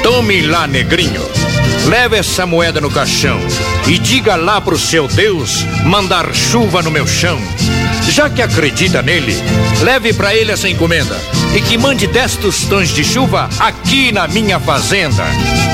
Tome lá, negrinho. Leve essa moeda no caixão e diga lá pro seu Deus mandar chuva no meu chão. Já que acredita nele, leve pra ele essa encomenda e que mande 10 tostões de chuva aqui na minha fazenda.